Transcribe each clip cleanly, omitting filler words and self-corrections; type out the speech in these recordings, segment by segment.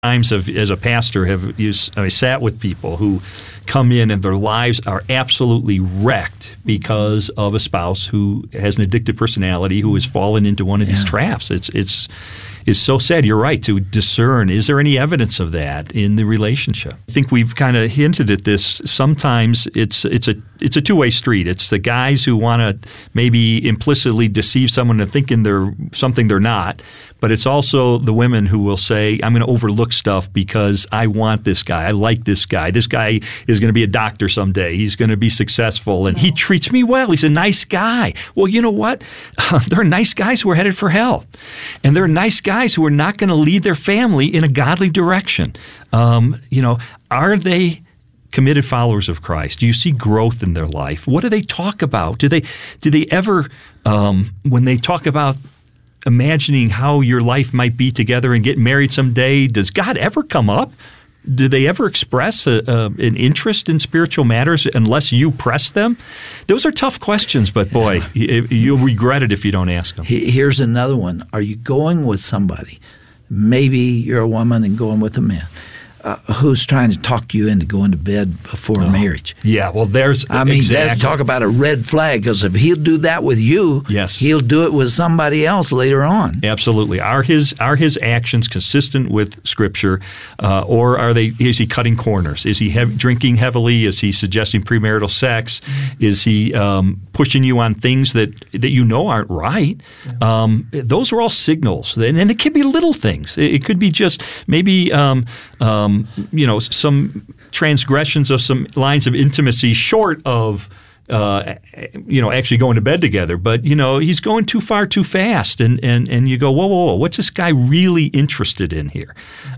Times as a pastor I sat with people who come in and their lives are absolutely wrecked because of a spouse who has an addictive personality who has fallen into one of these traps. It's so sad. You're right to discern. Is there any evidence of that in the relationship? I think we've kind of hinted at this. Sometimes it's a two-way street. It's the guys who want to maybe implicitly deceive someone into thinking they're something they're not. But it's also the women who will say, I'm going to overlook stuff because I want this guy. I like this guy. This guy is going to be a doctor someday. He's going to be successful, and he treats me well. He's a nice guy. Well, you know what? There are nice guys who are headed for hell. And there are nice guys who are not going to lead their family in a godly direction. Are they committed followers of Christ? Do you see growth in their life? What do they talk about? Do they ever, when they talk about imagining how your life might be together and get married someday, does God ever come up? Do they ever express an interest in spiritual matters unless you press them? Those are tough questions, but boy, you'll regret it if you don't ask them. Here's another one. Are you going with somebody? Maybe you're a woman and going with a man. Who's trying to talk you into going to bed before marriage? Yeah, well, that's talk about a red flag, because if he'll do that with you, he'll do it with somebody else later on. Absolutely. Are his actions consistent with Scripture, or is he cutting corners? Is he drinking heavily? Is he suggesting premarital sex? Is he pushing you on things that you know aren't right? Those are all signals, and it could be little things. It could be just maybe some transgressions of some lines of intimacy short of actually going to bed together. But, he's going too far too fast. And you go, whoa, what's this guy really interested in here?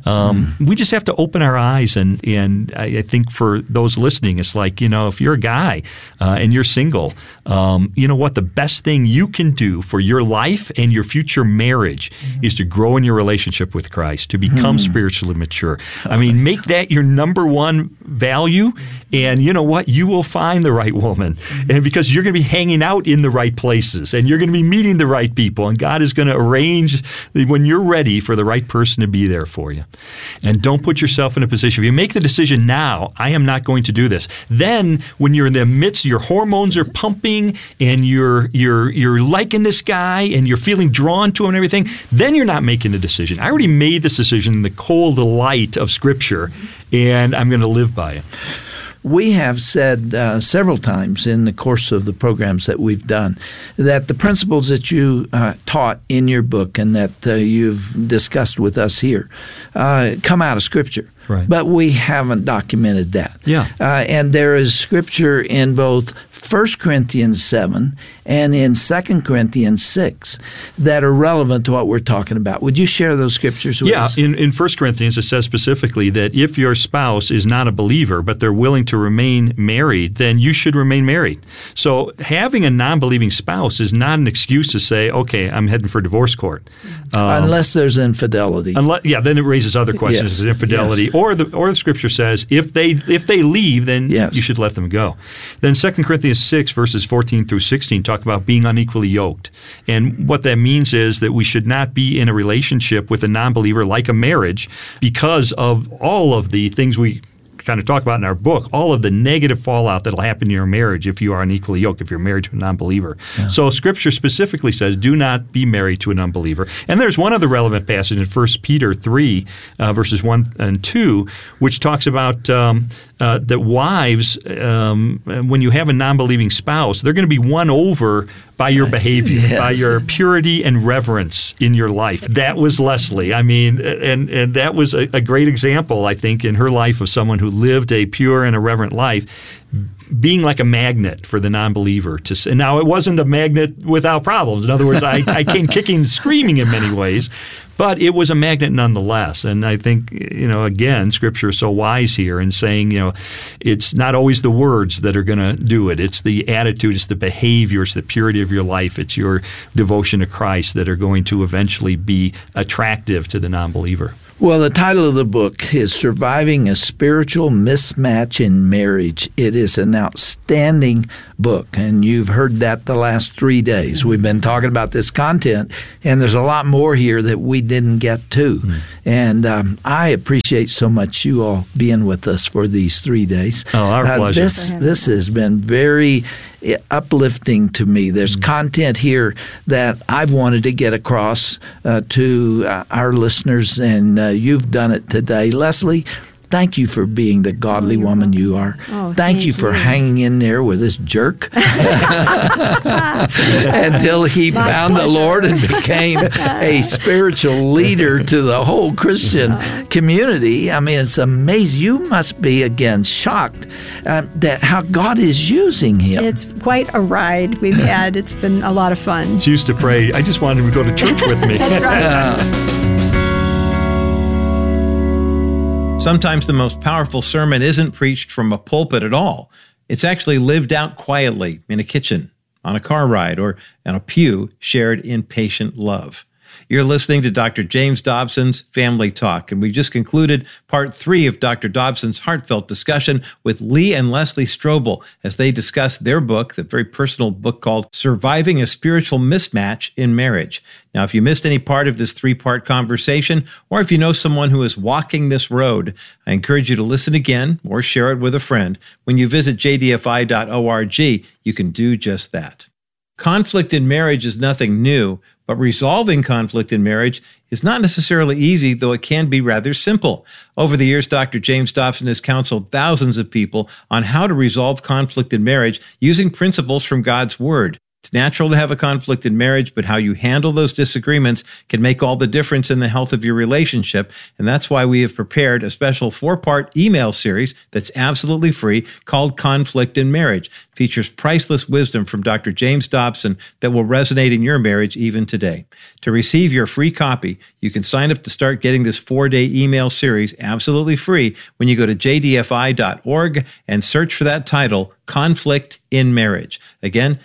We just have to open our eyes. And I think for those listening, it's like, if you're a guy and you're single, you know what? The best thing you can do for your life and your future marriage is to grow in your relationship with Christ, to become spiritually mature. I mean, make that your number one value. And you know what? You will find the right woman. And because you're going to be hanging out in the right places and you're going to be meeting the right people, and God is going to arrange when you're ready for the right person to be there for you. And don't put yourself in a position. If you make the decision now, I am not going to do this. Then when you're in the midst, your hormones are pumping and you're liking this guy and you're feeling drawn to him and everything, then you're not making the decision. I already made this decision in the cold light of Scripture, and I'm going to live by it. We have said several times in the course of the programs that we've done that the principles that you taught in your book and that you've discussed with us here come out of Scripture. Right. But we haven't documented that. Yeah. And there is Scripture in both 1 Corinthians 7 and in 2 Corinthians 6 that are relevant to what we're talking about. Would you share those Scriptures with us? Yeah. In 1 Corinthians, it says specifically that if your spouse is not a believer, but they're willing to remain married, then you should remain married. So having a non-believing spouse is not an excuse to say, okay, I'm heading for divorce court. Unless there's infidelity. Then it raises other questions. Yes. Infidelity. Yes. Or the Scripture says if they leave, then you should let them go. Then 2 Corinthians 6, verses 14 through 16 talk about being unequally yoked. And what that means is that we should not be in a relationship with a non-believer like a marriage because of all of the things we kind of talk about in our book, all of the negative fallout that'll happen in your marriage if you are unequally yoked, if you're married to a non-believer. Yeah. So Scripture specifically says, do not be married to an unbeliever. And there's one other relevant passage in 1 Peter 3, verses 1 and 2, which talks about that wives, when you have a non-believing spouse, they're going to be won over by your behavior, by your purity and reverence in your life. That was Leslie. I mean, and that was a great example, I think, in her life of someone who lived a pure and a reverent life, being like a magnet for the non-believer. And now it wasn't a magnet without problems. In other words, I came kicking and screaming in many ways, but it was a magnet nonetheless. And I think, again, Scripture is so wise here in saying, it's not always the words that are going to do it. It's the attitude, it's the behavior, it's the purity of your life, it's your devotion to Christ that are going to eventually be attractive to the non-believer. Well, the title of the book is Surviving a Spiritual Mismatch in Marriage. It is an outstanding outstanding book, and you've heard that the last 3 days. We've been talking about this content, and there's a lot more here that we didn't get to. And I appreciate so much you all being with us for these 3 days. Oh, our pleasure. This has been very uplifting to me. There's content here that I've wanted to get across to our listeners, and you've done it today. Leslie, thank you for being the godly woman you are. Thank you for hanging in there with this jerk until he found the Lord and became a spiritual leader to the whole Christian community. I mean, it's amazing. You must be, again, shocked that how God is using him. It's quite a ride we've had. It's been a lot of fun. She used to pray, I just wanted him to go to church with me. That's right. Sometimes the most powerful sermon isn't preached from a pulpit at all. It's actually lived out quietly in a kitchen, on a car ride, or on a pew shared in patient love. You're listening to Dr. James Dobson's Family Talk, and we just concluded part 3 of Dr. Dobson's heartfelt discussion with Lee and Leslie Strobel as they discuss their book, the very personal book called Surviving a Spiritual Mismatch in Marriage. Now, if you missed any part of this 3-part conversation, or if you know someone who is walking this road, I encourage you to listen again or share it with a friend. When you visit jdfi.org, you can do just that. Conflict in marriage is nothing new, but resolving conflict in marriage is not necessarily easy, though it can be rather simple. Over the years, Dr. James Dobson has counseled thousands of people on how to resolve conflict in marriage using principles from God's Word. It's natural to have a conflict in marriage, but how you handle those disagreements can make all the difference in the health of your relationship. And that's why we have prepared a special 4-part email series that's absolutely free called Conflict in Marriage. It features priceless wisdom from Dr. James Dobson that will resonate in your marriage even today. To receive your free copy, you can sign up to start getting this 4-day email series absolutely free when you go to jdfi.org and search for that title, Conflict in Marriage. Again,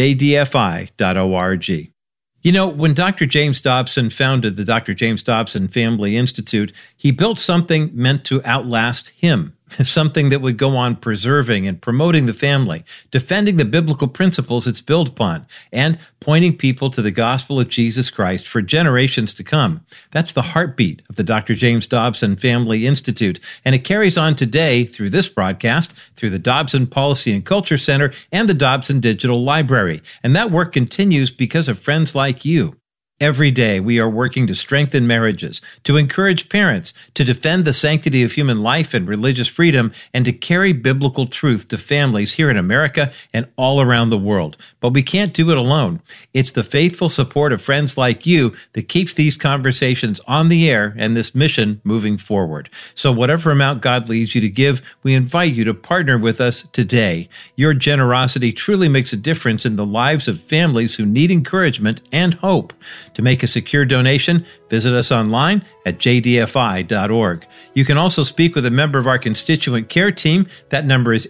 jdfi.org. You know, when Dr. James Dobson founded the Dr. James Dobson Family Institute, he built something meant to outlast him. Something that would go on preserving and promoting the family, defending the biblical principles it's built upon, and pointing people to the gospel of Jesus Christ for generations to come. That's the heartbeat of the Dr. James Dobson Family Institute, and it carries on today through this broadcast, through the Dobson Policy and Culture Center and the Dobson Digital Library. And that work continues because of friends like you. Every day, we are working to strengthen marriages, to encourage parents, to defend the sanctity of human life and religious freedom, and to carry biblical truth to families here in America and all around the world. But we can't do it alone. It's the faithful support of friends like you that keeps these conversations on the air and this mission moving forward. So whatever amount God leads you to give, we invite you to partner with us today. Your generosity truly makes a difference in the lives of families who need encouragement and hope. To make a secure donation, visit us online at jdfi.org. You can also speak with a member of our constituent care team. That number is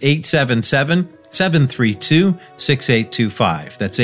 877-732-6825. That's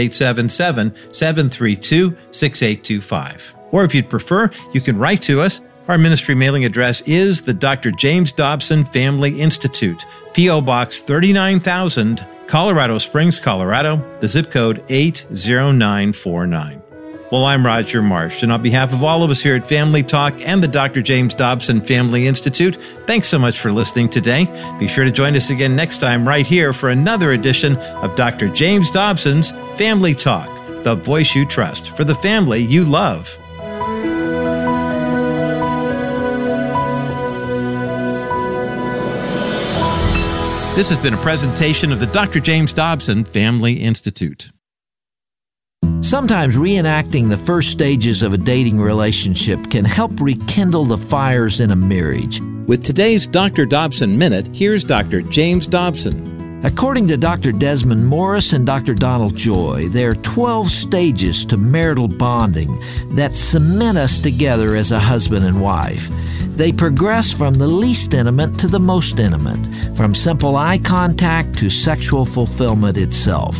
877-732-6825. Or if you'd prefer, you can write to us. Our ministry mailing address is the Dr. James Dobson Family Institute, P.O. Box 39,000, Colorado Springs, Colorado, the zip code 80949. Well, I'm Roger Marsh, and on behalf of all of us here at Family Talk and the Dr. James Dobson Family Institute, thanks so much for listening today. Be sure to join us again next time right here for another edition of Dr. James Dobson's Family Talk, the voice you trust for the family you love. This has been a presentation of the Dr. James Dobson Family Institute. Sometimes reenacting the first stages of a dating relationship can help rekindle the fires in a marriage. With today's Dr. Dobson Minute, here's Dr. James Dobson. According to Dr. Desmond Morris and Dr. Donald Joy, there are 12 stages to marital bonding that cement us together as a husband and wife. They progress from the least intimate to the most intimate, from simple eye contact to sexual fulfillment itself.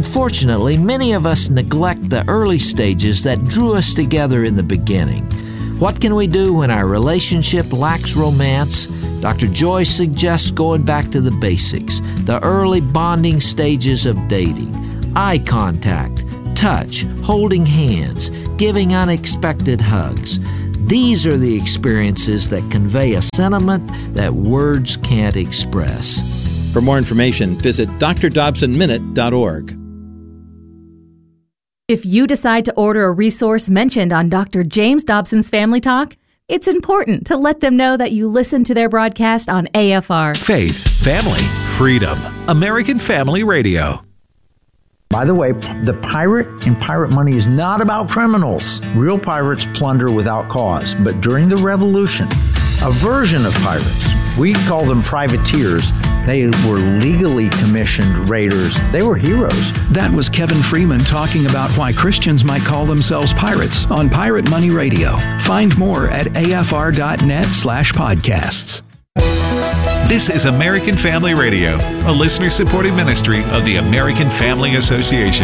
Unfortunately, many of us neglect the early stages that drew us together in the beginning. What can we do when our relationship lacks romance? Dr. Joy suggests going back to the basics, the early bonding stages of dating. Eye contact, touch, holding hands, giving unexpected hugs. These are the experiences that convey a sentiment that words can't express. For more information, visit drdobsonminute.org. If you decide to order a resource mentioned on Dr. James Dobson's Family Talk, it's important to let them know that you listen to their broadcast on AFR. Faith, family, freedom. American Family Radio. By the way, the pirate in Pirate Money is not about criminals. Real pirates plunder without cause. But during the Revolution, a version of pirates, we call them privateers, they were legally commissioned raiders. They were heroes. That was Kevin Freeman talking about why Christians might call themselves pirates on Pirate Money Radio. Find more at afr.net/podcasts. This is American Family Radio, a listener-supported ministry of the American Family Association.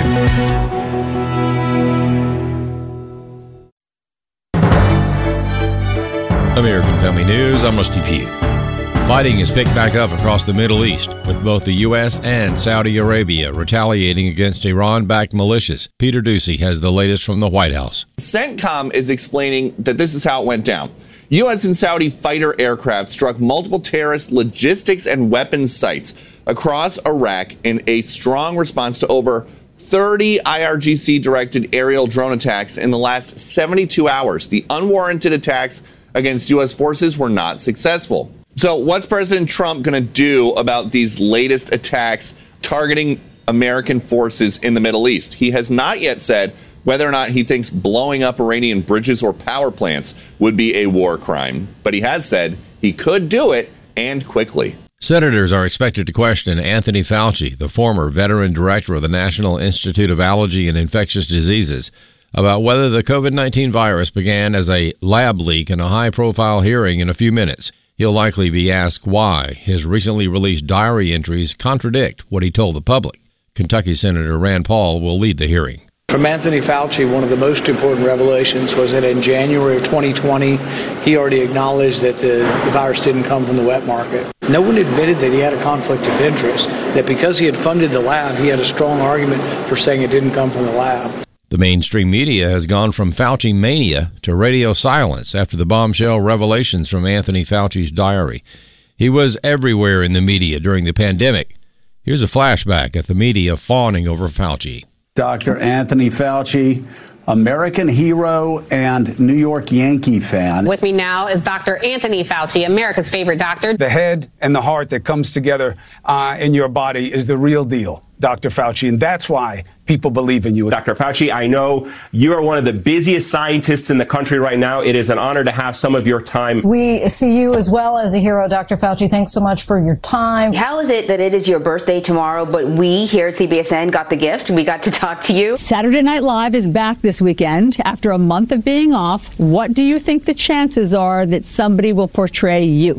American Family News, I'm Rusty Pugh. Fighting has picked back up across the Middle East, with both the U.S. and Saudi Arabia retaliating against Iran-backed militias. Peter Doocy has the latest from the White House. CENTCOM is explaining that this is how it went down. U.S. and Saudi fighter aircraft struck multiple terrorist logistics and weapons sites across Iraq in a strong response to over 30 IRGC-directed aerial drone attacks in the last 72 hours. The unwarranted attacks against U.S. forces were not successful. So what's President Trump going to do about these latest attacks targeting American forces in the Middle East? He has not yet said whether or not he thinks blowing up Iranian bridges or power plants would be a war crime. But he has said he could do it, and quickly. Senators are expected to question Anthony Fauci, the former veteran director of the National Institute of Allergy and Infectious Diseases, about whether the COVID-19 virus began as a lab leak in a high-profile hearing in a few minutes. He'll likely be asked why his recently released diary entries contradict what he told the public. Kentucky Senator Rand Paul will lead the hearing. From Anthony Fauci, one of the most important revelations was that in January of 2020, he already acknowledged that the virus didn't come from the wet market. No one admitted that he had a conflict of interest, that because he had funded the lab, he had a strong argument for saying it didn't come from the lab. The mainstream media has gone from Fauci mania to radio silence after the bombshell revelations from Anthony Fauci's diary. He was everywhere in the media during the pandemic. Here's a flashback at the media fawning over Fauci. Dr. Anthony Fauci, American hero and New York Yankee fan. With me now is Dr. Anthony Fauci, America's favorite doctor. The head and the heart that comes together in your body is the real deal, Dr. Fauci, and that's why people believe in you. Dr. Fauci, I know you are one of the busiest scientists in the country right now. It is an honor to have some of your time. We see you as well as a hero, Dr. Fauci. Thanks so much for your time. How is it that it is your birthday tomorrow, but we here at CBSN got the gift? We got to talk to you. Saturday Night Live is back this weekend. After a month of being off, what do you think the chances are that somebody will portray you?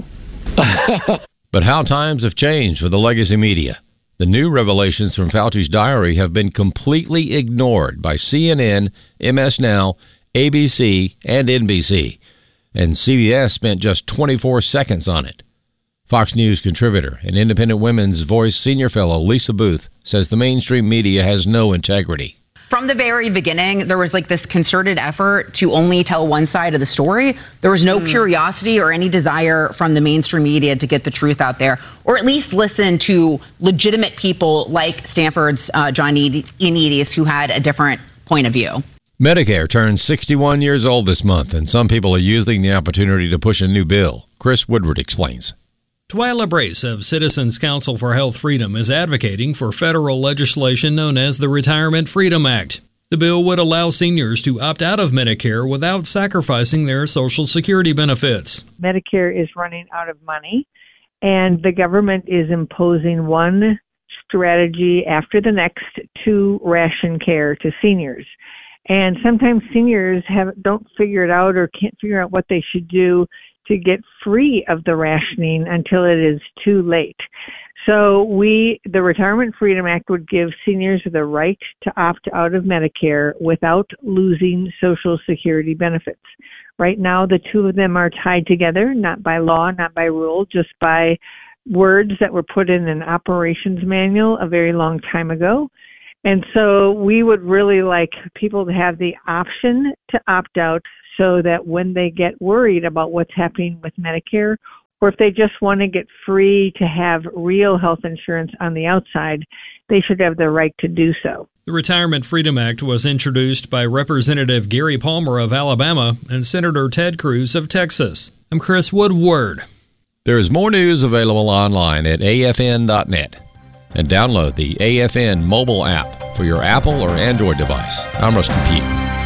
But how times have changed for the legacy media. The new revelations from Fauci's diary have been completely ignored by CNN, MS Now, ABC, and NBC, and CBS spent just 24 seconds on it. Fox News contributor and Independent Women's Voice senior fellow Lisa Booth says the mainstream media has no integrity. From the very beginning, there was like this concerted effort to only tell one side of the story. There was no curiosity or any desire from the mainstream media to get the truth out there, or at least listen to legitimate people like Stanford's John Ioannidis, who had a different point of view. Medicare turns 61 years old this month, and some people are using the opportunity to push a new bill. Chris Woodward explains. Twyla Brace of Citizens Council for Health Freedom is advocating for federal legislation known as the Retirement Freedom Act. The bill would allow seniors to opt out of Medicare without sacrificing their Social Security benefits. Medicare is running out of money, and the government is imposing one strategy after the next to ration care to seniors. And sometimes seniors don't figure it out or can't figure out what they should do to get free of the rationing until it is too late. So the Retirement Freedom Act would give seniors the right to opt out of Medicare without losing Social Security benefits. Right now, the two of them are tied together, not by law, not by rule, just by words that were put in an operations manual a very long time ago. And so we would really like people to have the option to opt out so that when they get worried about what's happening with Medicare, or if they just want to get free to have real health insurance on the outside, they should have the right to do so. The Retirement Freedom Act was introduced by Representative Gary Palmer of Alabama and Senator Ted Cruz of Texas. I'm Chris Woodward. There is more news available online at afn.net. And download the AFN mobile app for your Apple or Android device. I'm Russ Compute.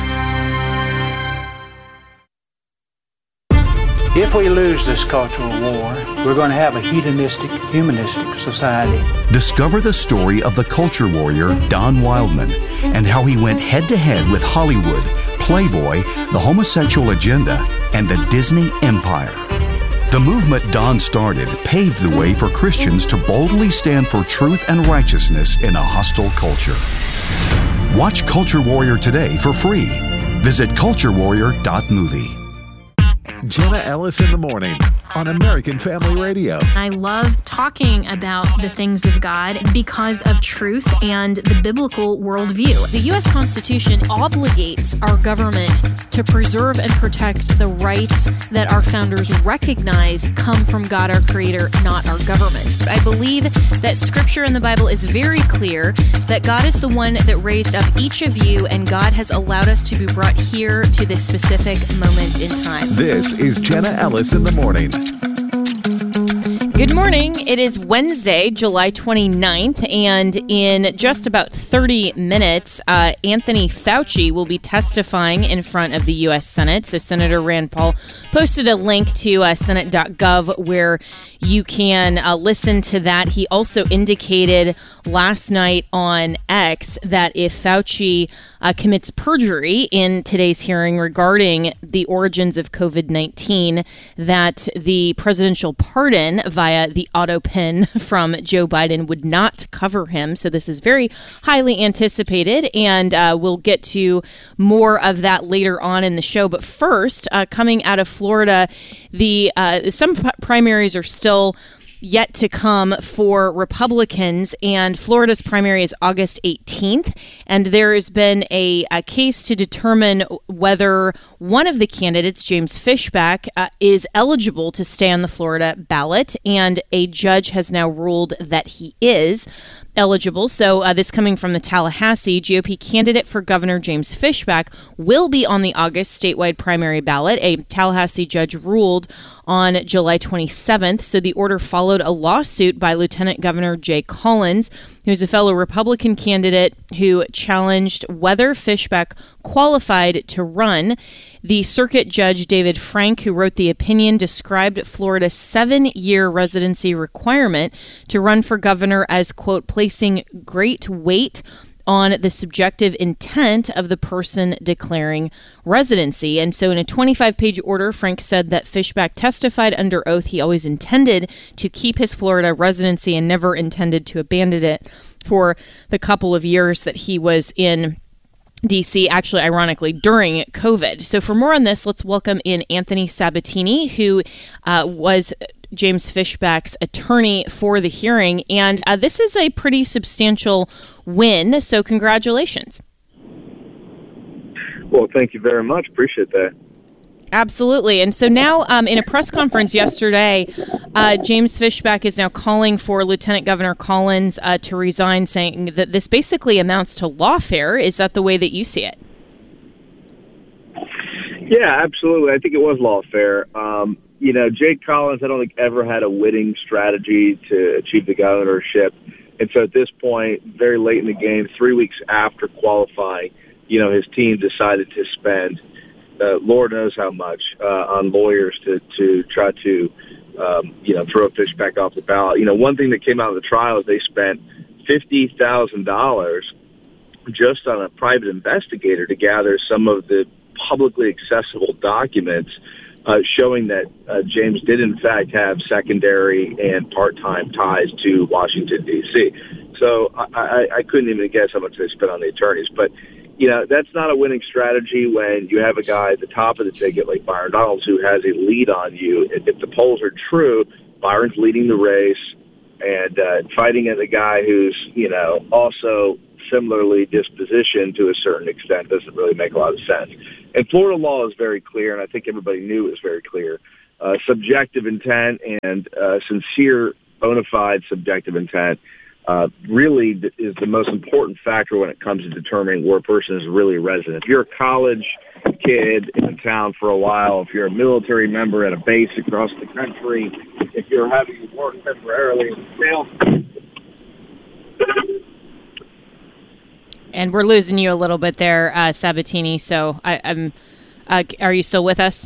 If we lose this cultural war, we're going to have a hedonistic, humanistic society. Discover the story of the culture warrior Don Wildman and how he went head-to-head with Hollywood, Playboy, the homosexual agenda, and the Disney Empire. The movement Don started paved the way for Christians to boldly stand for truth and righteousness in a hostile culture. Watch Culture Warrior today for free. Visit culturewarrior.movie. Jenna Ellis in the morning on American Family Radio. I love talking about the things of God because of truth and the biblical worldview. The U.S. Constitution obligates our government to preserve and protect the rights that our founders recognize come from God, our Creator, not our government. I believe that Scripture in the Bible is very clear that God is the one that raised up each of you, and God has allowed us to be brought here to this specific moment in time. This is Jenna Ellis in the morning. Good morning. It is Wednesday, July 29th, and in just about 30 minutes, Anthony Fauci will be testifying in front of the U.S. Senate. So Senator Rand Paul posted a link to senate.gov where you can listen to that. He also indicated last night on X that if Fauci commits perjury in today's hearing regarding the origins of COVID-19, that the presidential pardon via the auto pen from Joe Biden would not cover him. So this is very highly anticipated, and we'll get to more of that later on in the show. But first, coming out of Florida, some primaries are still yet to come for Republicans, and Florida's primary is August 18th, and there has been a case to determine whether one of the candidates, James Fishback, is eligible to stay on the Florida ballot, and a judge has now ruled that he is eligible. So this coming from the Tallahassee, GOP candidate for Governor James Fishback will be on the August statewide primary ballot. A Tallahassee judge ruled on July 27th. So the order followed a lawsuit by Lieutenant Governor Jay Collins, who's a fellow Republican candidate who challenged whether Fishback qualified to run. The circuit judge, David Frank, who wrote the opinion, described Florida's 7-year residency requirement to run for governor as, quote, placing great weight on the subjective intent of the person declaring residency. And so in a 25-page order, Frank said that Fishback testified under oath he always intended to keep his Florida residency and never intended to abandon it for the couple of years that he was in D.C., actually, ironically, during COVID. So for more on this, let's welcome in Anthony Sabatini, who was James Fishback's attorney for the hearing. And this is a pretty substantial win, so congratulations. Well, thank you very much. Appreciate that. Absolutely. And so now in a press conference yesterday, James Fishback is now calling for Lieutenant Governor Collins to resign, saying that this basically amounts to lawfare. Is that the way that you see it? Yeah, absolutely. I think it was lawfare. Jake Collins, I don't think ever had a winning strategy to achieve the governorship. And so at this point, very late in the game, 3 weeks after qualifying, his team decided to spend Lord knows how much on lawyers to try to, throw Fishback off the ballot. One thing that came out of the trial is they spent $50,000 just on a private investigator to gather some of the publicly accessible documents showing that James did, in fact, have secondary and part-time ties to Washington, D.C. So I couldn't even guess how much they spent on the attorneys. But, that's not a winning strategy when you have a guy at the top of the ticket like Byron Donalds who has a lead on you. If the polls are true, Byron's leading the race and fighting as a guy who's, also similarly dispositioned to a certain extent doesn't really make a lot of sense. And Florida law is very clear, and I think everybody knew it was very clear. Subjective intent and sincere, bona fide subjective intent really is the most important factor when it comes to determining where a person is really a resident. If you're a college kid in town for a while, if you're a military member at a base across the country, if you're having to work temporarily in sales. And we're losing you a little bit there, Sabatini. So I'm. Are you still with us?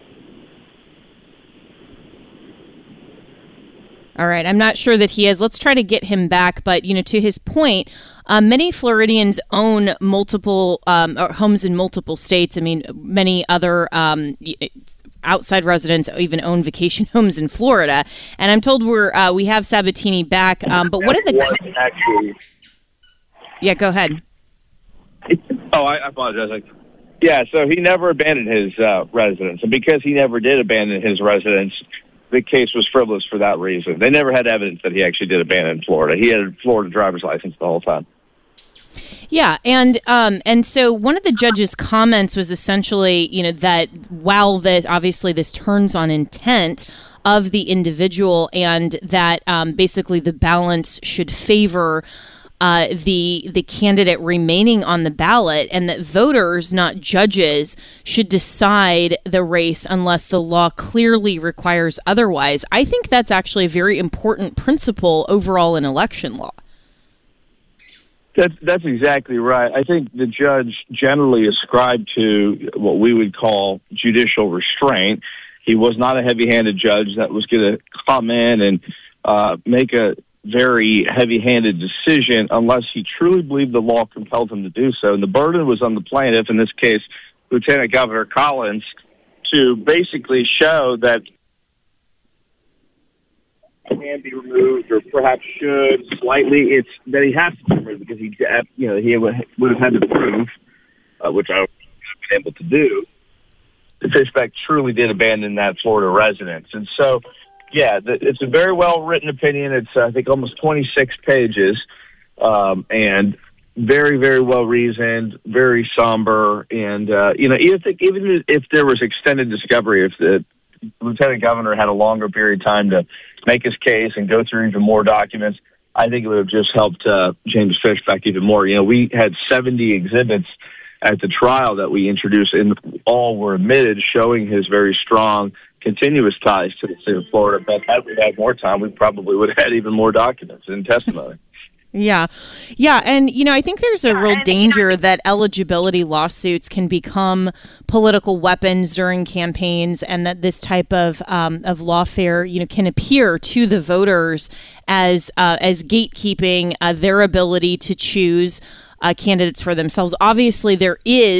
All right. I'm not sure that he is. Let's try to get him back. But, to his point, many Floridians own multiple homes in multiple states. I mean, many other outside residents even own vacation homes in Florida. And I'm told we have Sabatini back. But what are the... Actually... Yeah, go ahead. Oh, I apologize. Yeah, so he never abandoned his residence. And because he never did abandon his residence, the case was frivolous for that reason. They never had evidence that he actually did abandon Florida. He had a Florida driver's license the whole time. Yeah, and so one of the judge's comments was essentially, that while obviously this turns on intent of the individual, and that basically the balance should favor the candidate remaining on the ballot, and that voters, not judges, should decide the race unless the law clearly requires otherwise. I think that's actually a very important principle overall in election law. That's exactly right. I think the judge generally ascribed to what we would call judicial restraint. He was not a heavy-handed judge that was going to come in and make a very heavy-handed decision unless he truly believed the law compelled him to do so. And the burden was on the plaintiff, in this case, Lieutenant Governor Collins, to basically show that can be removed, or perhaps should slightly. It's that he has to be removed because he would have had to prove, which I have been able to do, that Fishback truly did abandon that Florida residence. And so, yeah, it's a very well-written opinion. It's, I think, almost 26 pages, and very, very well-reasoned, very somber. And, even if there was extended discovery, if the lieutenant governor had a longer period of time to make his case and go through even more documents, I think it would have just helped James Fishback even more. We had 70 exhibits at the trial that we introduced, and all were admitted, showing his very strong continuous ties to the state of Florida. But had we had more time, we probably would have had even more documents and testimony. Yeah. And, I think there's a real danger that eligibility lawsuits can become political weapons during campaigns, and that this type of lawfare, can appear to the voters as gatekeeping their ability to choose candidates for themselves. Obviously, there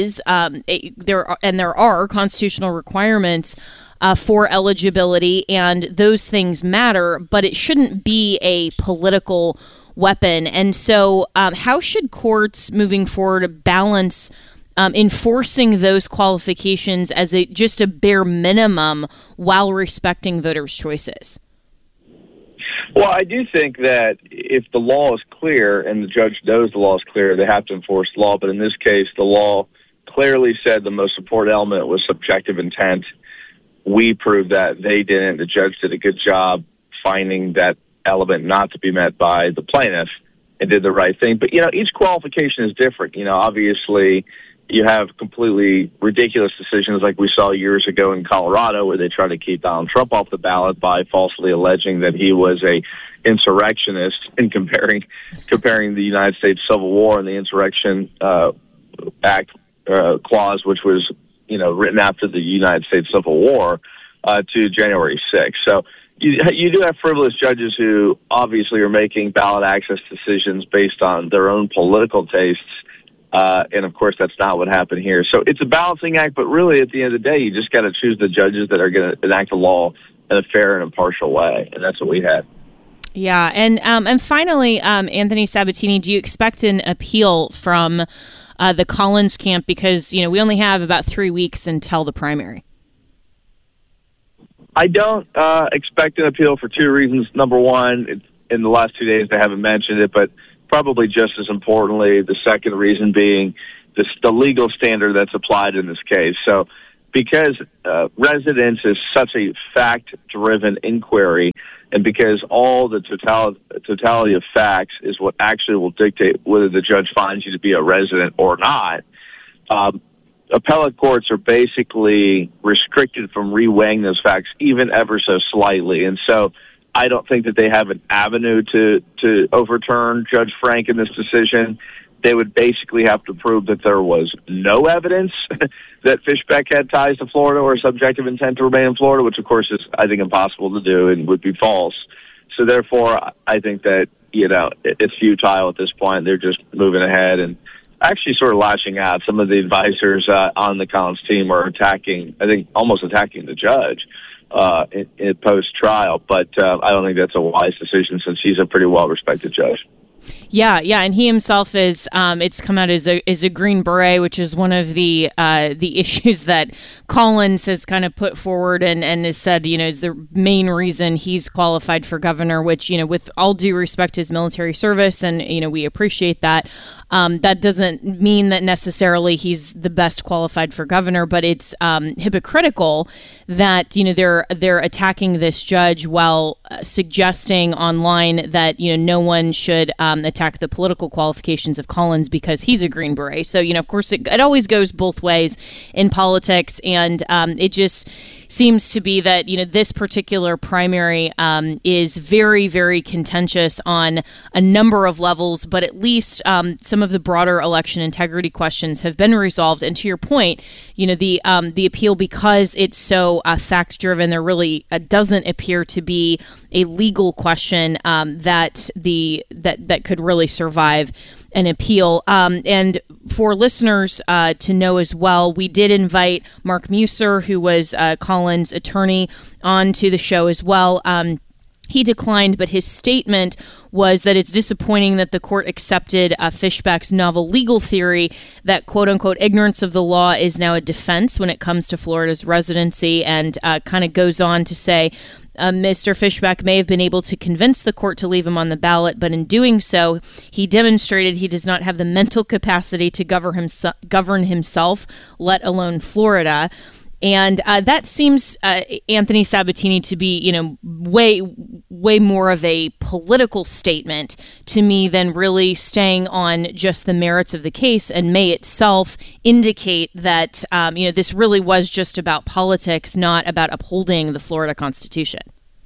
are constitutional requirements for eligibility, and those things matter, but it shouldn't be a political weapon. And so how should courts moving forward balance enforcing those qualifications as just a bare minimum while respecting voters' choices? Well, I do think that if the law is clear and the judge knows the law is clear, they have to enforce the law. But in this case, the law clearly said the most important element was subjective intent. We proved that they didn't. The judge did a good job finding that element not to be met by the plaintiff and did the right thing. But, each qualification is different. Obviously you have completely ridiculous decisions like we saw years ago in Colorado, where they tried to keep Donald Trump off the ballot by falsely alleging that he was a insurrectionist, and comparing the United States Civil War and the Insurrection Act clause, which was, written after the United States Civil War, to January 6th. So you do have frivolous judges who obviously are making ballot access decisions based on their own political tastes And, of course, that's not what happened here. So it's a balancing act, but really at the end of the day, you just got to choose the judges that are going to enact the law in a fair and impartial way, and that's what we had. Yeah, and finally, Anthony Sabatini, do you expect an appeal from the Collins camp? Because, we only have about 3 weeks until the primary. I don't expect an appeal for two reasons. Number one, in the last 2 days they haven't mentioned it, but probably just as importantly, the second reason being the legal standard that's applied in this case. So because residence is such a fact-driven inquiry, and because all the totality of facts is what actually will dictate whether the judge finds you to be a resident or not, appellate courts are basically restricted from reweighing those facts even ever so slightly. And so I don't think that they have an avenue to overturn Judge Frank in this decision. They would basically have to prove that there was no evidence that Fishbeck had ties to Florida or subjective intent to remain in Florida, which, of course, is, I think, impossible to do and would be false. So, therefore, I think that, it's futile at this point. They're just moving ahead and actually sort of lashing out. Some of the advisors on the Collins team are almost attacking the judge in post-trial. But I don't think that's a wise decision since he's a pretty well-respected judge. Yeah, and he himself is. It's come out as a Green Beret, which is one of the issues that Collins has kind of put forward and has said, is the main reason he's qualified for governor. Which, with all due respect to his military service, and we appreciate that. That doesn't mean that necessarily he's the best qualified for governor, but it's hypocritical that they're attacking this judge while suggesting online that no one should attack the political qualifications of Collins because he's a Green Beret. So of course it always goes both ways in politics, and it just seems to be that this particular primary is very, very contentious on a number of levels, but at least some of the broader election integrity questions have been resolved. And to your point, the appeal, because it's so fact driven, there really doesn't appear to be a legal question that could really survive an appeal. And for listeners to know as well, we did invite Mark Musser, who was Collins' attorney, onto the show as well. He declined, but his statement was that it's disappointing that the court accepted Fishbeck's novel legal theory that, quote unquote, ignorance of the law is now a defense when it comes to Florida's residency, and kind of goes on to say, Mr. Fishbeck may have been able to convince the court to leave him on the ballot, but in doing so, he demonstrated he does not have the mental capacity to govern himself, let alone Florida. And that seems, Anthony Sabatini, to be, way more of a political statement to me than really staying on just the merits of the case, and may itself indicate that, this really was just about politics, not about upholding the Florida Constitution.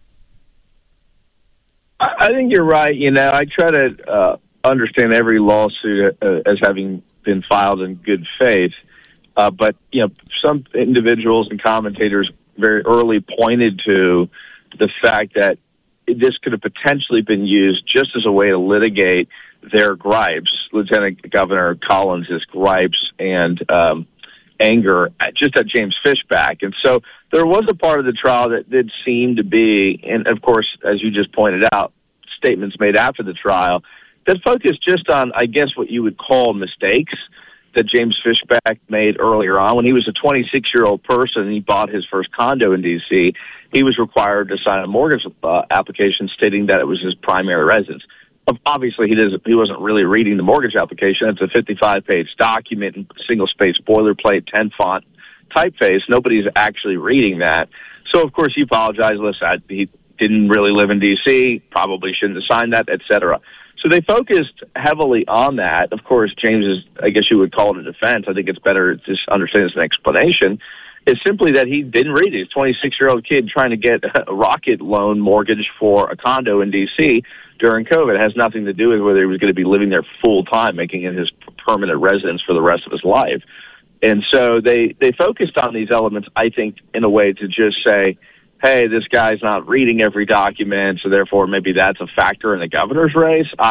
I think you're right. I try to understand every lawsuit as having been filed in good faith. But some individuals and commentators very early pointed to the fact that this could have potentially been used just as a way to litigate their gripes, Lieutenant Governor Collins' gripes and anger just at James Fishbeck. And so there was a part of the trial that did seem to be, and of course, as you just pointed out, statements made after the trial that focused just on, I guess, what you would call mistakes that James Fishbeck made earlier on. When he was a 26-year-old person and he bought his first condo in D.C., he was required to sign a mortgage application stating that it was his primary residence. Obviously, he wasn't really reading the mortgage application. It's a 55-page document in single-space boilerplate, 10-font typeface. Nobody's actually reading that. So, of course, he apologized. Listen, he didn't really live in D.C., probably shouldn't have signed that, et cetera. So they focused heavily on that. Of course, James I guess you would call it a defense. I think it's better to just understand it as an explanation. It's simply that he didn't read it. He's a 26-year-old kid trying to get a rocket loan mortgage for a condo in D.C. during COVID. It has nothing to do with whether he was going to be living there full-time, making it his permanent residence for the rest of his life. And so they focused on these elements, I think, in a way to just say, hey, this guy's not reading every document, so therefore maybe that's a factor in the governor's race. I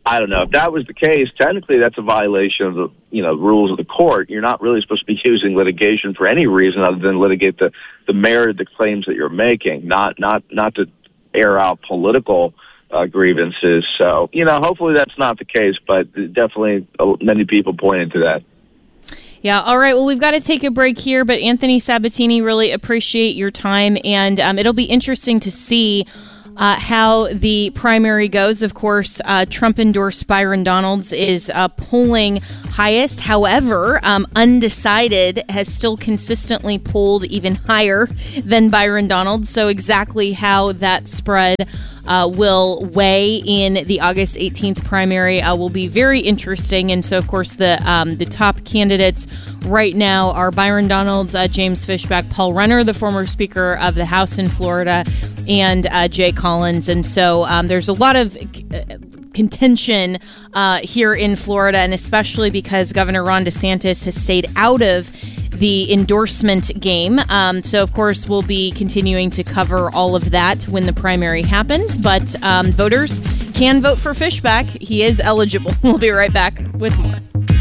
I don't know. If that was the case, technically that's a violation of the rules of the court. You're not really supposed to be using litigation for any reason other than litigate the merit of the claims that you're making, not to air out political grievances. So, hopefully that's not the case, but definitely many people pointed to that. Yeah. All right. Well, we've got to take a break here, but Anthony Sabatini, really appreciate your time, and it'll be interesting to see how the primary goes. Of course, Trump-endorsed Byron Donalds is polling highest. However, undecided has still consistently polled even higher than Byron Donalds. So exactly how that spread will weigh in the August 18th primary will be very interesting. And so, of course, the top candidates right now are Byron Donalds, James Fishback, Paul Renner, the former Speaker of the House in Florida, and Jay Collins. And so there's a lot of contention here in Florida, and especially because Governor Ron DeSantis has stayed out of the endorsement game. So, of course, we'll be continuing to cover all of that when the primary happens. But voters can vote for Fishback. He is eligible. We'll be right back with more.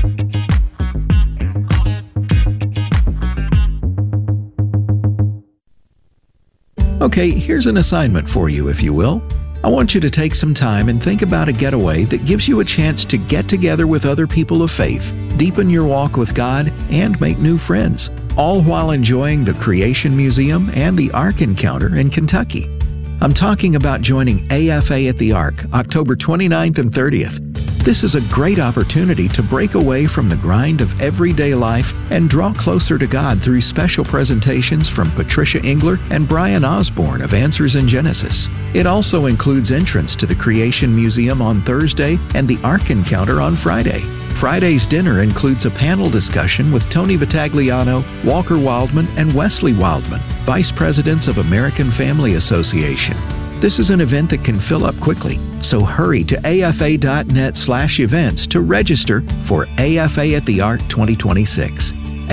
Okay, here's an assignment for you, if you will. I want you to take some time and think about a getaway that gives you a chance to get together with other people of faith, deepen your walk with God, and make new friends, all while enjoying the Creation Museum and the Ark Encounter in Kentucky. I'm talking about joining AFA at the Ark, October 29th and 30th. This is a great opportunity to break away from the grind of everyday life and draw closer to God through special presentations from Patricia Engler and Brian Osborne of Answers in Genesis. It also includes entrance to the Creation Museum on Thursday and the Ark Encounter on Friday. Friday's dinner includes a panel discussion with Tony Vitagliano, Walker Wildman, and Wesley Wildman, Vice Presidents of American Family Association. This is an event that can fill up quickly, so hurry to afa.net/events to register for AFA at the Ark 2026.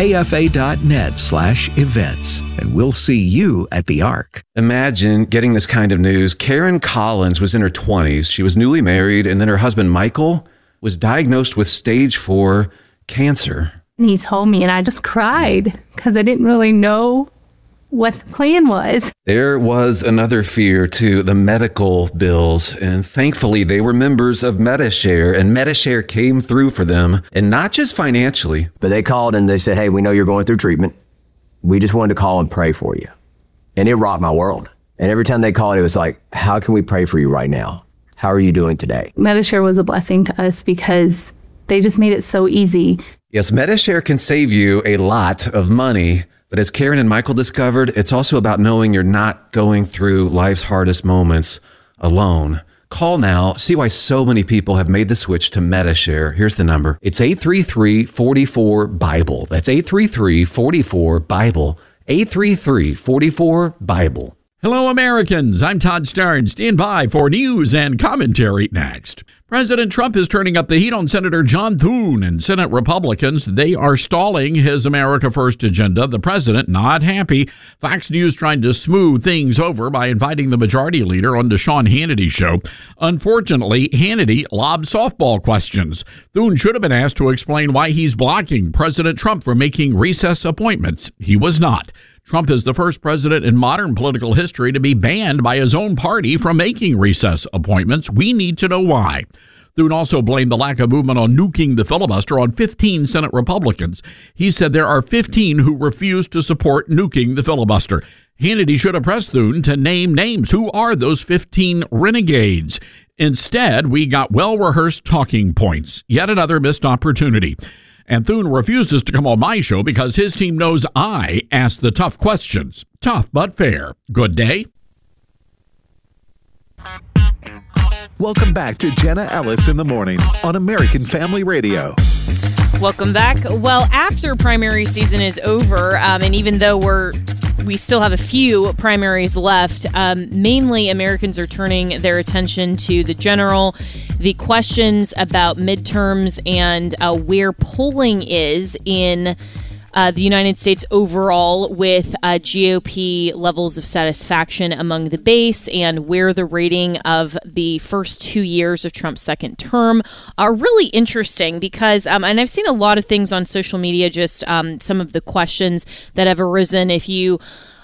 afa.net/events, and we'll see you at the Ark. Imagine getting this kind of news. Karen Collins was in her 20s. She was newly married, and then her husband, Michael, was diagnosed with stage 4 cancer. And he told me, and I just cried because I didn't really know what the plan was. There was another fear too, the medical bills, and thankfully they were members of Medi-Share, and Medi-Share came through for them, and not just financially. But they called and they said, hey, we know you're going through treatment. We just wanted to call and pray for you. And it rocked my world. And every time they called, it was like, how can we pray for you right now? How are you doing today? Medi-Share was a blessing to us because they just made it so easy. Yes, Medi-Share can save you a lot of money. But as Karen and Michael discovered, it's also about knowing you're not going through life's hardest moments alone. Call now. See why so many people have made the switch to Medi-Share. Here's the number. It's 833-44-BIBLE. That's 833-44-BIBLE. 833-44-BIBLE. Hello, Americans. I'm Todd Starnes. Stand by for news and commentary next. President Trump is turning up the heat on Senator John Thune and Senate Republicans. They are stalling his America First agenda. The president not happy. Fox News trying to smooth things over by inviting the majority leader on the Sean Hannity show. Unfortunately, Hannity lobbed softball questions. Thune should have been asked to explain why he's blocking President Trump from making recess appointments. He was not. Trump is the first president in modern political history to be banned by his own party from making recess appointments. We need to know why. Thune also blamed the lack of movement on nuking the filibuster on 15 Senate Republicans. He said there are 15 who refuse to support nuking the filibuster. Hannity should have pressed Thune to name names. Who are those 15 renegades? Instead, we got well-rehearsed talking points. Yet another missed opportunity. And Thune refuses to come on my show because his team knows I ask the tough questions. Tough but fair. Good day. Welcome back to Jenna Ellis in the Morning on American Family Radio. Welcome back. Well, after primary season is over, and even though we still have a few primaries left, mainly Americans are turning their attention to the general, the questions about midterms, and where polling is in the United States overall with GOP levels of satisfaction among the base and where the rating of the first 2 years of Trump's second term are really interesting because, and I've seen a lot of things on social media, just some of the questions that have arisen. If you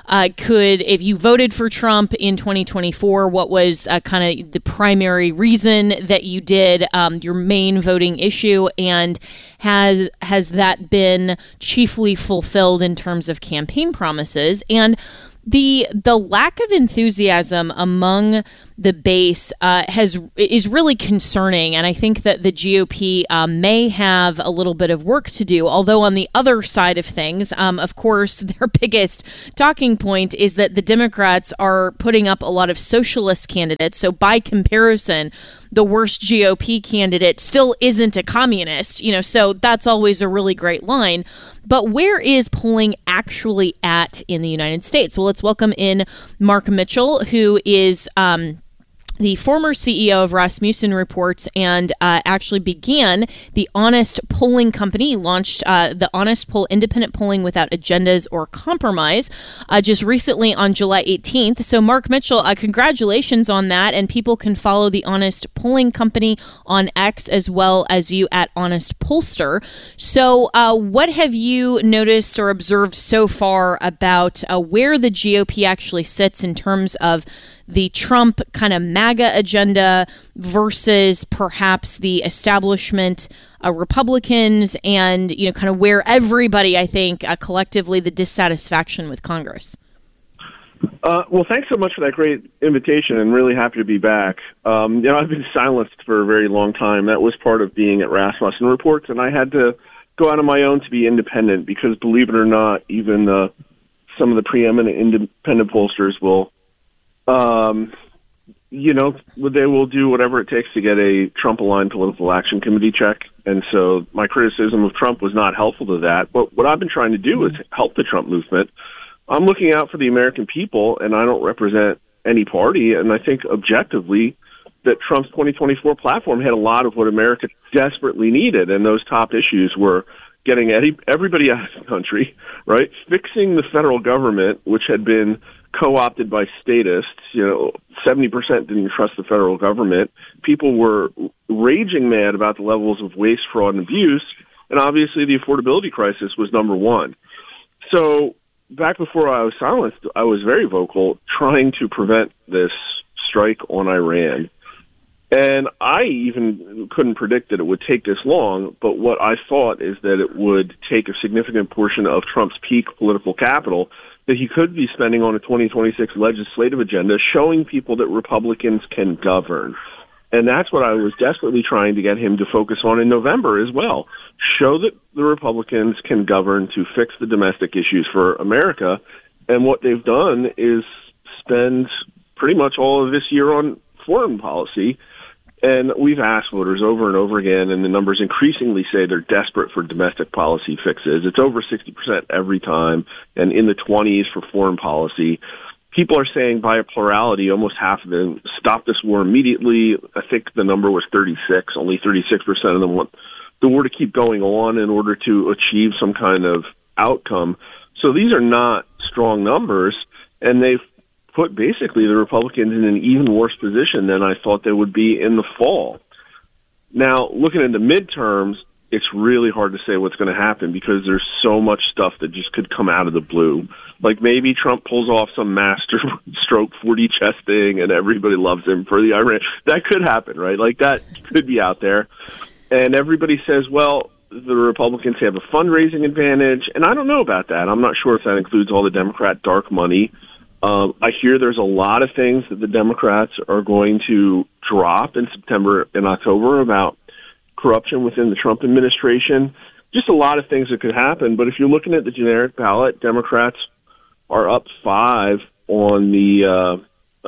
voted for Trump in 2024, what was kind of the primary reason that you did, your main voting issue, and has that been chiefly fulfilled in terms of campaign promises? And the lack of enthusiasm among the base is really concerning, and I think that the GOP may have a little bit of work to do. Although on the other side of things, of course, their biggest talking point is that the Democrats are putting up a lot of socialist candidates. So by comparison, the worst GOP candidate still isn't a communist, so that's always a really great line. But where is polling actually at in the United States? Well, let's welcome in Mark Mitchell, who is the former CEO of Rasmussen Reports and actually began the Honest Polling Company. He launched the Honest Poll, independent polling without agendas or compromise, just recently on July 18th. So Mark Mitchell, congratulations on that. And people can follow the Honest Polling Company on X as well as you at Honest Pollster. So what have you noticed or observed so far about where the GOP actually sits in terms of the Trump kind of MAGA agenda versus perhaps the establishment Republicans and, kind of where everybody, I think, collectively the dissatisfaction with Congress? Well, thanks so much for that great invitation, and really happy to be back. I've been silenced for a very long time. That was part of being at Rasmussen Reports, and I had to go out on my own to be independent because, believe it or not, even some of the preeminent independent pollsters will they will do whatever it takes to get a Trump-aligned political action committee check. And so my criticism of Trump was not helpful to that. But what I've been trying to do is help the Trump movement. I'm looking out for the American people, and I don't represent any party. And I think objectively that Trump's 2024 platform had a lot of what America desperately needed. And those top issues were getting everybody out of the country, right? Fixing the federal government, which had been co-opted by statists. 70% didn't trust the federal government. People were raging mad about the levels of waste, fraud, and abuse. And obviously the affordability crisis was number one. So back before I was silenced, I was very vocal trying to prevent this strike on Iran. And I even couldn't predict that it would take this long, but what I thought is that it would take a significant portion of Trump's peak political capital that he could be spending on a 2026 legislative agenda, showing people that Republicans can govern. And that's what I was desperately trying to get him to focus on in November as well. Show that the Republicans can govern to fix the domestic issues for America. And what they've done is spend pretty much all of this year on foreign policy. And we've asked voters over and over again, and the numbers increasingly say they're desperate for domestic policy fixes. It's over 60% every time, and in the 20s for foreign policy. People are saying by a plurality, almost half of them, stop this war immediately. I think the number was 36. Only 36% of them want the war to keep going on in order to achieve some kind of outcome. So these are not strong numbers, and they've put basically the Republicans in an even worse position than I thought they would be in the fall. Now, looking at the midterms, it's really hard to say what's going to happen because there's so much stuff that just could come out of the blue. Like maybe Trump pulls off some master stroke 4D chess thing and everybody loves him for the Iran. That could happen, right? Like that could be out there. And everybody says, well, the Republicans have a fundraising advantage. And I don't know about that. I'm not sure if that includes all the Democrat dark money. I hear there's a lot of things that the Democrats are going to drop in September and October about corruption within the Trump administration. Just a lot of things that could happen. But if you're looking at the generic ballot, Democrats are up 5 on the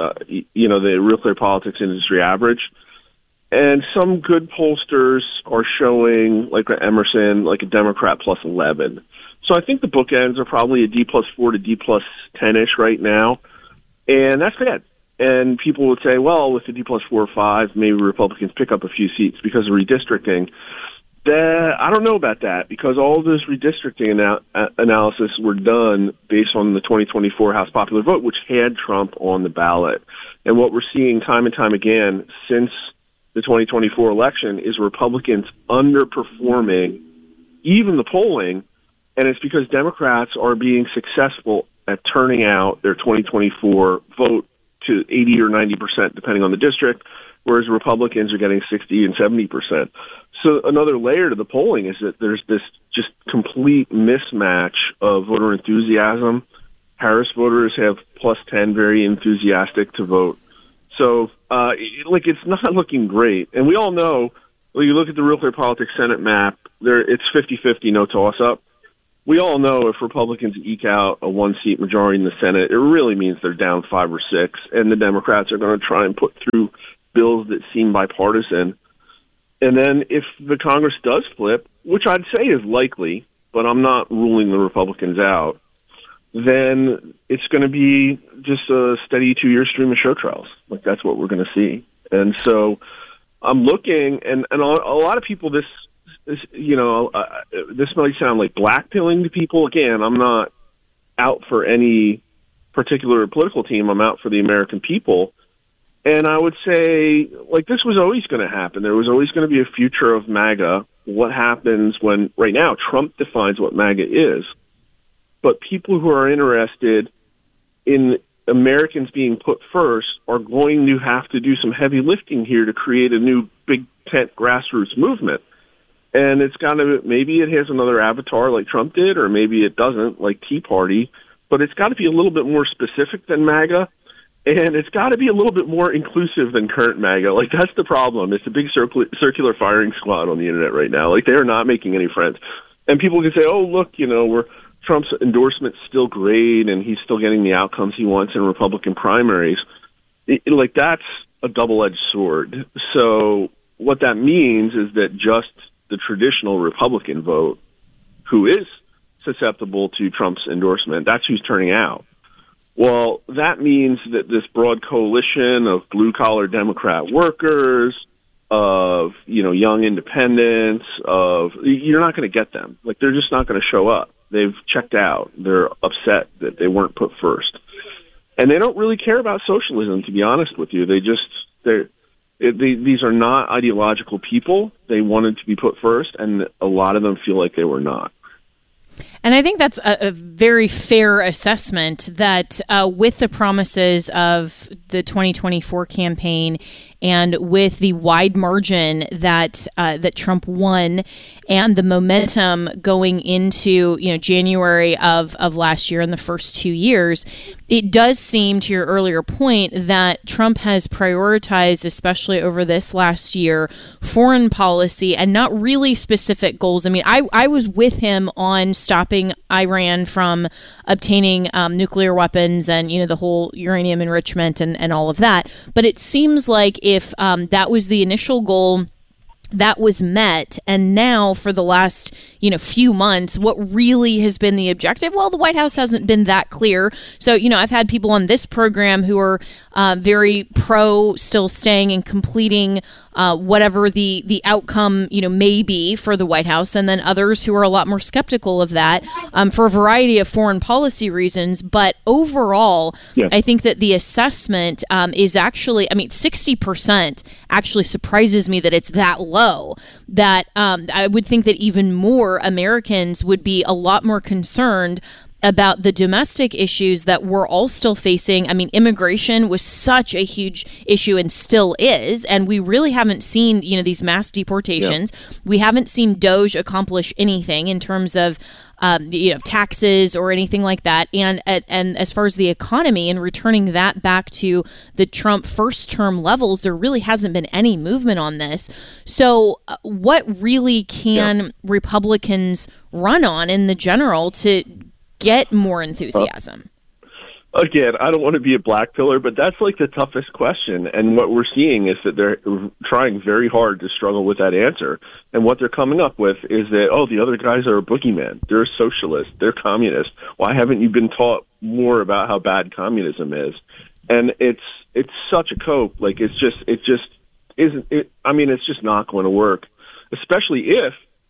Real Clear Politics industry average. And some good pollsters are showing, like Emerson, like a Democrat plus 11. So I think the bookends are probably a D+4 to D+10-ish right now. And that's bad. And people would say, well, with the D+4 or 5, maybe Republicans pick up a few seats because of redistricting. I don't know about that, because all those redistricting analysis were done based on the 2024 House popular vote, which had Trump on the ballot. And what we're seeing time and time again since the 2024 election is Republicans underperforming even the polling, and it's because Democrats are being successful at turning out their 2024 vote to 80 or 90%, depending on the district, whereas Republicans are getting 60 and 70%. So another layer to the polling is that there's this just complete mismatch of voter enthusiasm. Harris voters have +10, very enthusiastic to vote. So, it's not looking great. And we all know, when you look at the Real Clear Politics Senate map, it's 50-50, no toss-up. We all know if Republicans eke out a one-seat majority in the Senate, it really means they're down 5 or 6, and the Democrats are going to try and put through bills that seem bipartisan. And then if the Congress does flip, which I'd say is likely, but I'm not ruling the Republicans out, then it's going to be just a steady 2-year stream of show trials. That's what we're going to see. And so I'm looking, and a lot of people, this might sound like blackpilling to people. Again, I'm not out for any particular political team. I'm out for the American people. And I would say, this was always going to happen. There was always going to be a future of MAGA. What happens when, right now, Trump defines what MAGA is. But people who are interested in Americans being put first are going to have to do some heavy lifting here to create a new big tent grassroots movement. And it's maybe it has another avatar like Trump did, or maybe it doesn't, like Tea Party. But it's got to be a little bit more specific than MAGA. And it's got to be a little bit more inclusive than current MAGA. That's the problem. It's a big circular firing squad on the internet right now. They are not making any friends. And people can say, oh, look, Trump's endorsement's still great and he's still getting the outcomes he wants in Republican primaries. That's a double-edged sword. So what that means is that just the traditional Republican vote, who is susceptible to Trump's endorsement, that's who's turning out. Well, that means that this broad coalition of blue-collar Democrat workers, of, young independents, you're not going to get them. They're just not going to show up. They've checked out. They're upset that they weren't put first. And they don't really care about socialism, to be honest with you. These are not ideological people. They wanted to be put first, and a lot of them feel like they were not. And I think that's a very fair assessment that with the promises of the 2024 campaign and with the wide margin that Trump won and the momentum going into January of last year and the first 2 years, it does seem, to your earlier point, that Trump has prioritized, especially over this last year, foreign policy and not really specific goals. I mean, I was with him on stopping Iran from obtaining nuclear weapons and, the whole uranium enrichment and all of that. But it seems like if that was the initial goal, that was met, and now for the last few months, what really has been the objective? Well, the White House hasn't been that clear. So I've had people on this program who are very pro still staying and completing whatever the outcome may be for the White House, and then others who are a lot more skeptical of that for a variety of foreign policy reasons. But overall, I think that the assessment is actually, 60% actually surprises me that it's that low. That I would think that even more Americans would be a lot more concerned about the domestic issues that we're all still facing. Immigration was such a huge issue and still is, and we really haven't seen, these mass deportations. Yeah. We haven't seen DOJ accomplish anything in terms of taxes or anything like that. And as far as the economy and returning that back to the Trump first term levels, there really hasn't been any movement on this. So what really can Republicans run on in the general to get more enthusiasm? Again, I don't want to be a black pillar, but that's the toughest question. And what we're seeing is that they're trying very hard to struggle with that answer. And what they're coming up with is that, the other guys are a boogeyman. They're a socialist. They're communist. Why haven't you been taught more about how bad communism is? And it's such a cope. It's just not going to work, especially if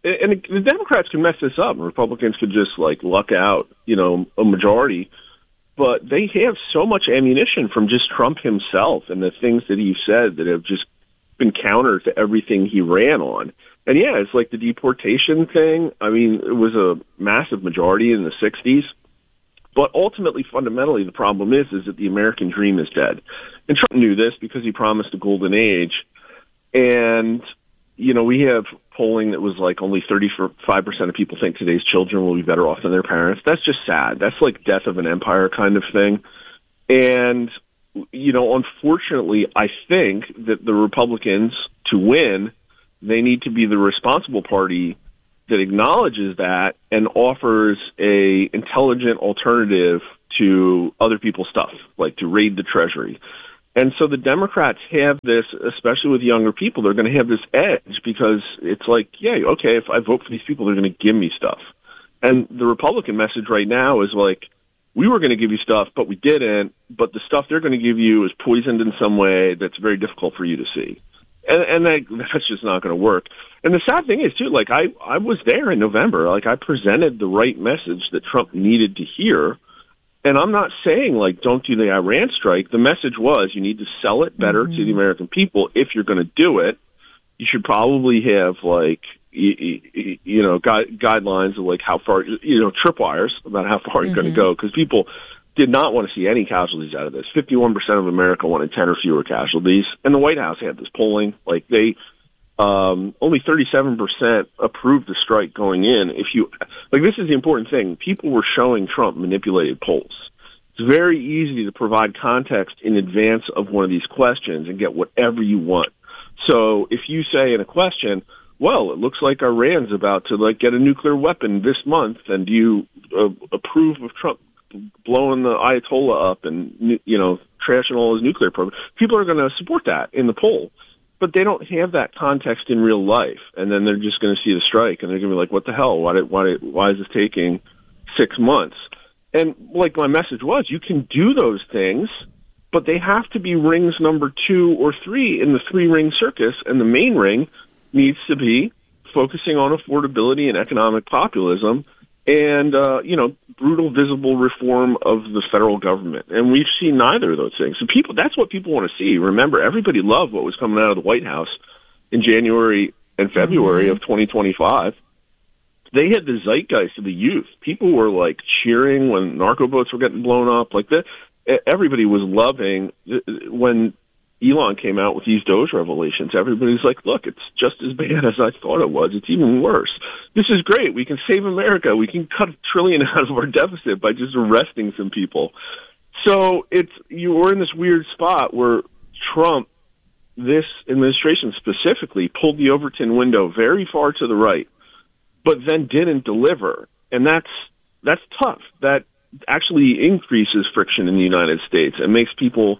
and the Democrats can mess this up, and Republicans could just like luck out, a majority. But they have so much ammunition from just Trump himself and the things that he said that have just been counter to everything he ran on. And yeah, it's like the deportation thing. I mean, it was a massive majority in the 60s. But ultimately, fundamentally, the problem is that the American dream is dead. And Trump knew this because he promised a golden age. And, we have polling that was like only 35% of people think today's children will be better off than their parents. That's just sad. That's like death of an empire kind of thing. And, unfortunately, I think that the Republicans, to win, they need to be the responsible party that acknowledges that and offers a intelligent alternative to other people's stuff, like to raid the Treasury. And so the Democrats have this, especially with younger people, they're going to have this edge because it's like, yeah, okay, if I vote for these people, they're going to give me stuff. And the Republican message right now is like, we were going to give you stuff, but we didn't. But the stuff they're going to give you is poisoned in some way that's very difficult for you to see. And that's just not going to work. And the sad thing is, too, like I was there in November. Like I presented the right message that Trump needed to hear. And I'm not saying, like, don't do the Iran strike. The message was you need to sell it better to the American people. If you're going to do it, you should probably have, like, guidelines of, like, how far, tripwires about how far you're going to go. Because people did not want to see any casualties out of this. 51% of America wanted 10 or fewer casualties. And the White House had this polling. Like, they only 37% approved the strike going in. This is the important thing. People were showing Trump manipulated polls. It's very easy to provide context in advance of one of these questions and get whatever you want. So if you say in a question, well, it looks like Iran's about to like get a nuclear weapon this month, and do you approve of Trump blowing the Ayatollah up and, trashing all his nuclear program? People are going to support that in the poll. But they don't have that context in real life, and then they're just going to see the strike, and they're going to be like, "What the hell? Why is this taking 6 months?" And like my message was, you can do those things, but they have to be rings number 2 or 3 in the 3-ring circus, and the main ring needs to be focusing on affordability and economic populism, and brutal, visible reform of the federal government. And we've seen neither of those things. So that's what people want to see. Remember, everybody loved what was coming out of the White House in January and February of 2025. They had the zeitgeist of the youth. People were like cheering when narco boats were getting blown up. Like that, everybody was loving when Elon came out with these Doge revelations. Everybody's like, look, it's just as bad as I thought it was. It's even worse. This is great. We can save America. We can cut $1 trillion out of our deficit by just arresting some people. So we're in this weird spot where Trump, this administration specifically, pulled the Overton window very far to the right, but then didn't deliver. And that's tough. That actually increases friction in the United States and makes people,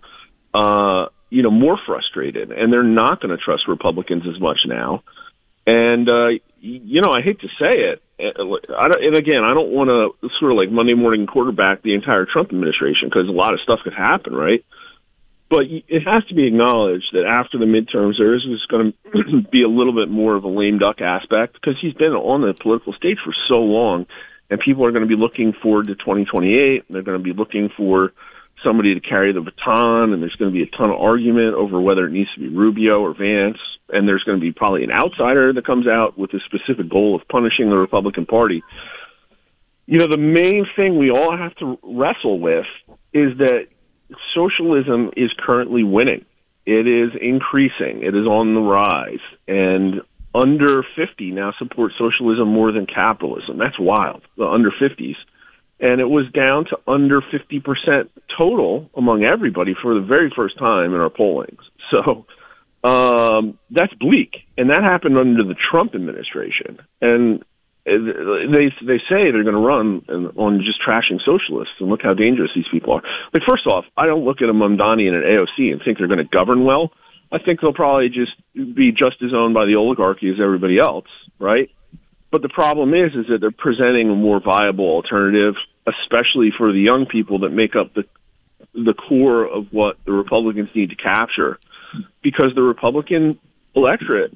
more frustrated, and they're not going to trust Republicans as much now. And, I hate to say it. And again, I don't want to sort of like Monday morning quarterback the entire Trump administration because a lot of stuff could happen, right? But it has to be acknowledged that after the midterms, there is going to be a little bit more of a lame duck aspect because he's been on the political stage for so long, and people are going to be looking forward to 2028. They're going to be looking for somebody to carry the baton, and there's going to be a ton of argument over whether it needs to be Rubio or Vance, and there's going to be probably an outsider that comes out with a specific goal of punishing the Republican Party. The main thing we all have to wrestle with is that socialism is currently winning. It is increasing. It is on the rise, and under 50 now support socialism more than capitalism. That's wild, the under 50s. And it was down to under 50% total among everybody for the very first time in our pollings. So that's bleak. And that happened under the Trump administration. And they say they're going to run on just trashing socialists, and look how dangerous these people are. Like, first off, I don't look at a Mamdani and an AOC and think they're going to govern well. I think they'll probably just be just as owned by the oligarchy as everybody else, right? But the problem is that they're presenting a more viable alternative, especially for the young people that make up the core of what the Republicans need to capture, because the Republican electorate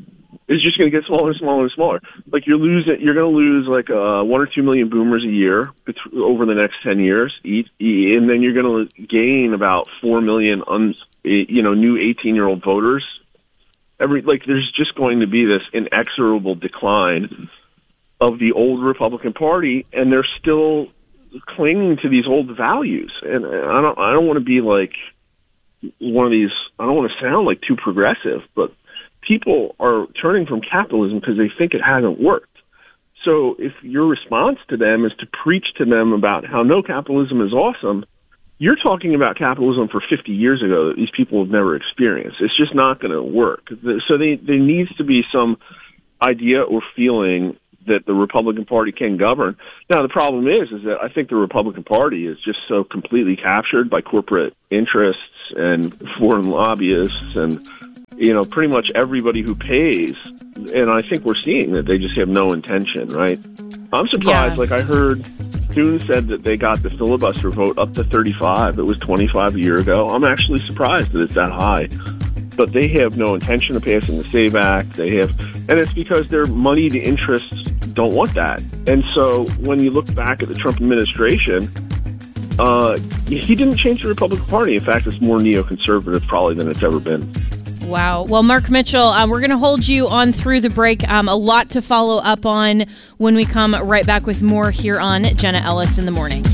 is just going to get smaller and smaller and smaller. Like you're going to lose like 1 or 2 million boomers a year over the next 10 years, and then you're going to gain about 4 million new 18-year-old voters. There's just going to be this inexorable decline of the old Republican Party, and they're still clinging to these old values. And I don't want to be like one of these. I don't want to sound like too progressive, but people are turning from capitalism because they think it hasn't worked. So if your response to them is to preach to them about how no, capitalism is awesome, you're talking about capitalism for 50 years ago that these people have never experienced. It's just not going to work. So there needs to be some idea or feeling that the Republican Party can govern. Now, the problem is that I think the Republican Party is just so completely captured by corporate interests and foreign lobbyists and, pretty much everybody who pays. And I think we're seeing that they just have no intention, right? I'm surprised. Yeah. Like I heard Thune said that they got the filibuster vote up to 35. It was 25 a year ago. I'm actually surprised that it's that high. But they have no intention of passing the SAVE Act. And it's because their moneyed interests don't want that. And so when you look back at the Trump administration, he didn't change the Republican Party. In fact, it's more neoconservative probably than it's ever been. Wow. Well, Mark Mitchell, we're going to hold you on through the break. A lot to follow up on when we come right back with more here on Jenna Ellis in the Morning.